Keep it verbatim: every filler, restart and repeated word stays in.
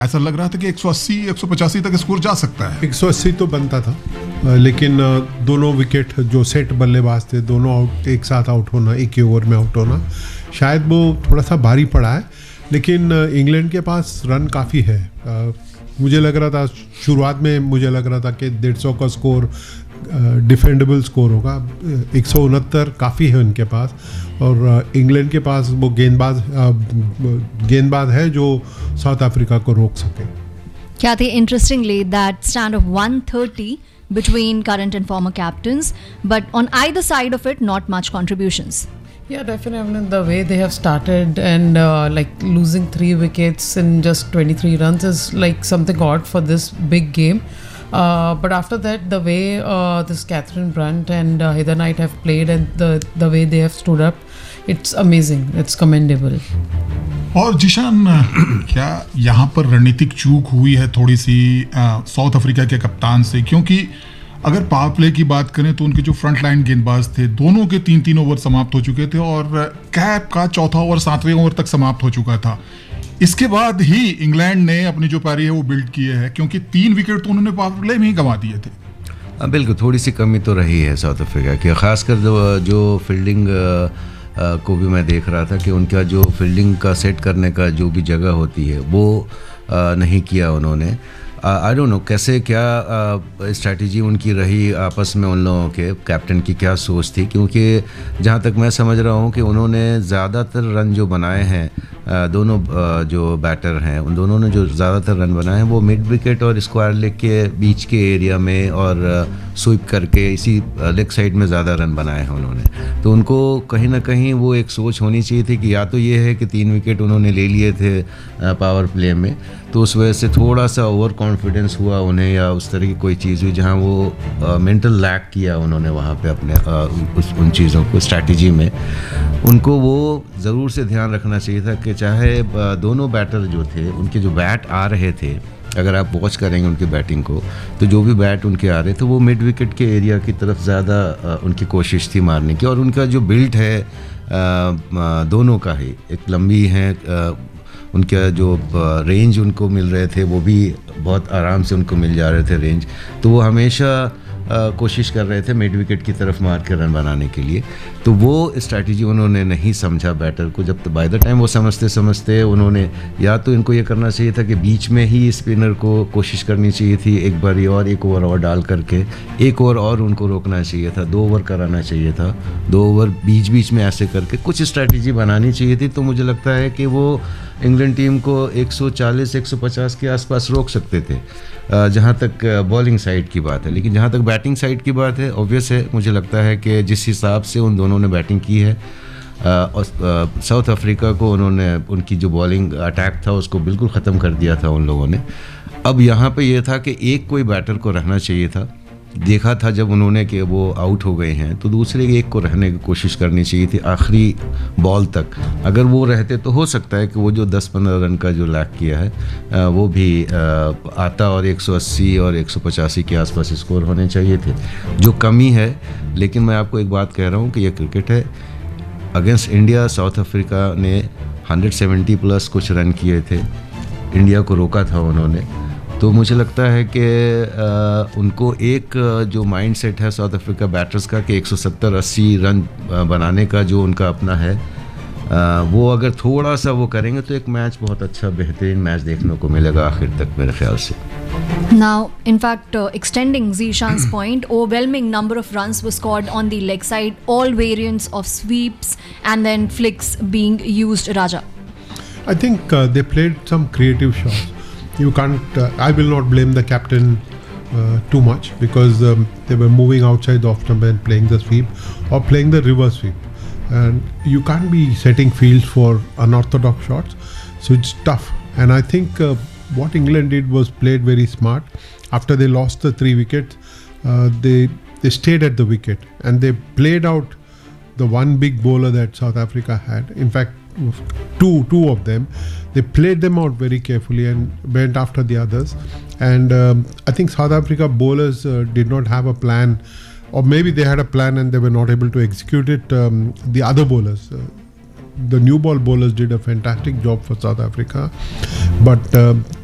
ऐसा लग रहा था कि एक सौ अस्सी एक सौ पचासी तक स्कोर जा सकता है। एक सौ अस्सी तो बनता था, लेकिन दोनों विकेट जो सेट बल्लेबाज थे दोनों आउट, एक साथ आउट होना, एक ही ओवर में आउट होना, शायद वो थोड़ा सा भारी पड़ा है। लेकिन इंग्लैंड के पास रन काफ़ी है। मुझे लग रहा था शुरुआत में मुझे लग रहा था कि डेढ़ सौ का स्कोर डिफेंडेबल स्कोर होगा। एक सौ उनहत्तर काफ़ी है उनके पास, और इंग्लैंड के पास वो गेंदबाज गेंदबाज है जो साउथ अफ्रीका को रोक सके। Kathy, interestingly, that stand of one thirty between current and former captains, but on either side of it, not much contributions. Yeah, definitely. I mean, the way they have started and uh, like losing three wickets in just twenty-three runs is like something odd for this big game. Uh, but after that, the way uh, this Catherine Brunt and uh, Heather Knight have played and the the way they have stood up, it's amazing. It's commendable. और जिशान, क्या यहाँ पर रणनीतिक चूक हुई है थोड़ी सी south Africa के कप्तान से? क्योंकि अगर पावर प्ले की बात करें तो उनके जो फ्रंट लाइन गेंदबाज थे दोनों के तीन तीन ओवर समाप्त हो चुके थे, और कैप का चौथा ओवर सातवें ओवर तक समाप्त हो चुका था। इसके बाद ही इंग्लैंड ने अपनी जो पारी है वो बिल्ड किए है, क्योंकि तीन विकेट तो उन्होंने पावर प्ले में ही गंवा दिए थे। बिल्कुल, थोड़ी सी कमी तो रही है साउथ अफ्रीका की, खासकर जो जो फील्डिंग को भी मैं देख रहा था कि उनका जो फील्डिंग का सेट करने का जो भी जगह होती है वो नहीं किया उन्होंने। आई डोंट नो कैसे क्या स्ट्रैटेजी उनकी रही आपस में, उन लोगों के कैप्टन की क्या सोच थी, क्योंकि जहाँ तक मैं समझ रहा हूँ कि उन्होंने ज़्यादातर रन जो बनाए हैं, दोनों जो बैटर हैं उन दोनों ने जो ज़्यादातर रन बनाए हैं वो मिड विकेट और स्क्वायर लेग के बीच के एरिया में और स्वीप करके इसी लेग साइड में ज़्यादा रन बनाए हैं उन्होंने। तो उनको कहीं ना कहीं वो एक सोच होनी चाहिए थी कि या तो ये है कि तीन विकेट उन्होंने ले लिए थे पावर प्ले में, तो उस वजह से थोड़ा सा ओवर कॉन्फिडेंस हुआ उन्हें, या उस तरह की कोई चीज़ हुई जहाँ वो मेंटल लैक किया उन्होंने वहाँ पे अपने आ, उस उन चीज़ों को स्ट्रैटेजी में। उनको वो ज़रूर से ध्यान रखना चाहिए था कि चाहे दोनों बैटर जो थे उनके जो बैट आ रहे थे, अगर आप वॉच करेंगे उनकी बैटिंग को तो जो भी बैट उनके आ रहे थे वो मिड विकेट के एरिया की तरफ ज़्यादा उनकी कोशिश थी मारने की। और उनका जो बिल्ट है आ, दोनों का ही एक लंबी है, उनका जो रेंज उनको मिल रहे थे वो भी बहुत आराम से उनको मिल जा रहे थे रेंज, तो वो हमेशा आ, कोशिश कर रहे थे मिड विकेट की तरफ मार के रन बनाने के लिए। तो वो स्ट्रैटेजी उन्होंने नहीं समझा बैटर को। जब बाय द टाइम वो समझते समझते उन्होंने या तो इनको ये करना चाहिए था कि बीच में ही स्पिनर को कोशिश करनी चाहिए थी एक बारी और एक ओवर और डाल करके, एक ओवर और उनको रोकना चाहिए था, दो ओवर कराना चाहिए था, दो ओवर बीच बीच में ऐसे करके कुछ स्ट्रैटेजी बनानी चाहिए थी। तो मुझे लगता है कि वो इंग्लैंड टीम को एक सौ चालीस एक सौ पचास के आसपास रोक सकते थे जहाँ तक बॉलिंग साइड की बात है। लेकिन जहाँ तक बैटिंग साइड की बात है, ऑब्वियस है, मुझे लगता है कि जिस हिसाब से उन दोनों ने बैटिंग की है और साउथ अफ्रीका को उन्होंने उनकी जो बॉलिंग अटैक था उसको बिल्कुल ख़त्म कर दिया था उन लोगों ने। अब यहाँ पे ये था कि एक कोई बैटर को रहना चाहिए था। देखा था जब उन्होंने कि वो आउट हो गए हैं तो दूसरे एक को रहने की कोशिश करनी चाहिए थी आखिरी बॉल तक। अगर वो रहते तो हो सकता है कि वो जो दस पंद्रह रन का जो लैक किया है वो भी आता और एक सौ अस्सी और एक सौ पचासी के आसपास स्कोर होने चाहिए थे, जो कमी है। लेकिन मैं आपको एक बात कह रहा हूँ कि ये क्रिकेट है। अगेंस्ट इंडिया साउथ अफ्रीका ने एक सौ सत्तर प्लस कुछ रन किए थे, इंडिया को रोका था उन्होंने। तो मुझे लगता है कि उनको एक जो माइंड सेट है साउथ अफ्रीका बैटर्स का कि एक सौ सत्तर अस्सी रन बनाने का जो उनका अपना है, वो अगर थोड़ा सा वो करेंगे तो एक मैच बहुत अच्छा बेहतरीन मैच देखने को मिलेगा आखिर तक मेरे ख्याल से। Now, in fact, uh, extending Zishan's point, overwhelming number of runs were scored on the leg side, all variants of sweeps and then flicks being used, Raja. I think uh, they played some creative shots. You can't, uh, I will not blame the captain uh, too much because um, they were moving outside the off stump and playing the sweep or playing the reverse sweep. And you can't be setting fields for unorthodox shots. So it's tough. And I think uh, what England did was played very smart. After they lost the three wickets, uh, they they stayed at the wicket and they played out the one big bowler that South Africa had. In fact, two two of them. They played them out very carefully and went after the others. And um, I think South Africa bowlers uh, did not have a plan, or maybe they had a plan and they were not able to execute it. Um, the other bowlers, uh, the new ball bowlers did a fantastic job for South Africa. But um,